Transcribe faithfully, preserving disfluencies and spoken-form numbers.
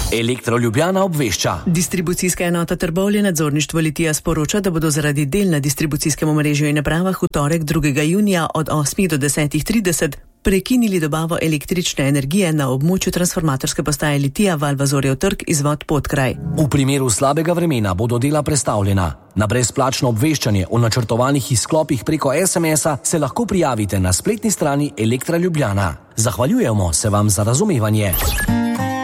Elektro Ljubljana obvešča. Distribucijska enota Trbovlje nadzorništvo Litija sporoča, da bodo zaradi del na distribucijskem omrežju in napravah v torek drugega junija od osmih do desetih trideset prekinili dobavo električne energije na območju transformatorske postaje Litija Valvazorjev trg izvod Podkraj. V primeru slabega vremena bodo dela prestavljena. Na brezplačno obveščanje o načrtovanih izklopih preko es em es-a se lahko prijavite na spletni strani Elektra Ljubljana. Zahvaljujemo se vam za razumevanje.